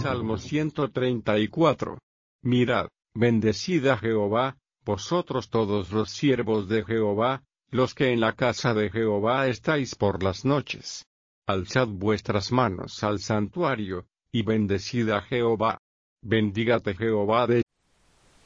Salmo 134. Mirad, bendecid a Jehová, vosotros todos los siervos de Jehová, los que en la casa de Jehová estáis por las noches. Alzad vuestras manos al santuario, y bendecid a Jehová. Bendígate Jehová de